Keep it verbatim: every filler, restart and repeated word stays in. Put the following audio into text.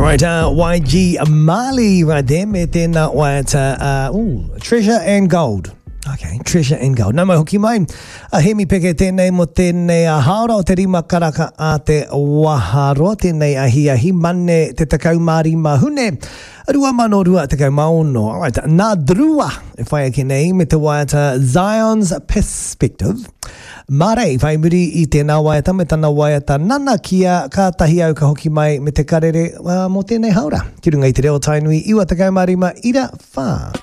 Right, uh, Y G Mali right there, me tēnā waiata, uh, ooh, Treasure and Gold. Okay, Treasure and Gold. Nā mai hoki mai, a he mi peke tēnei mo tēnei a haora o te rima karaka a te waharo, tēnei a hi a hi mane te takau māri mahune, rua mano rua te kau maono. Alright, nā drua, e whai ake nei, me te waiata Zion's Perspective. Marei, whai muri i tēnā waiata, me tana waiata nana kia ka tahi au ka hoki mai me te karere uh, mo tēnei haora. Ki runga i te reo tainui, iwa te kau marima, ira whā.